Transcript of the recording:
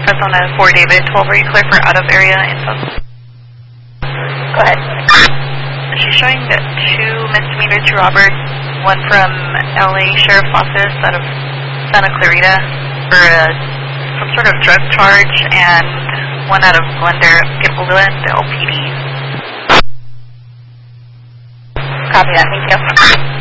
Arizona 4 David 12, are you clear for out of area info? Go ahead. She's showing that 2 misdemeanor to Robert, one from LA Sheriff's Office out of Santa Clarita for some sort of drug charge, and one out of Glendale, the LPD. Copy that, thank you.